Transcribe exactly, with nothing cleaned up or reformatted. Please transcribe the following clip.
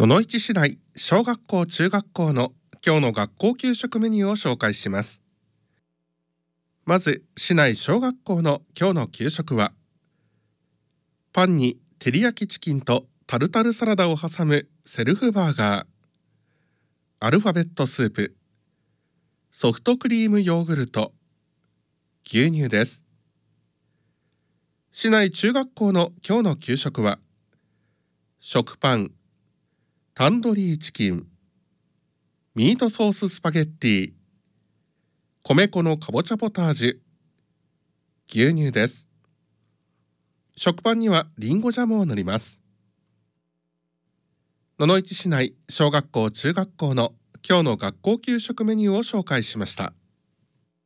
野々市市内小学校中学校の今日の学校給食メニューを紹介します。まず市内小学校の今日の給食は、パンに照り焼きチキンとタルタルサラダを挟むセルフバーガー、アルファベットスープ、ソフトクリームヨーグルト、牛乳です。市内中学校の今日の給食は、食パン、タンドリーチキン、ミートソーススパゲッティ、米粉のかぼちゃポタージュ、牛乳です。食パンにはリンゴジャムを塗ります。野々市市内小学校中学校の今日の学校給食メニューを紹介しました。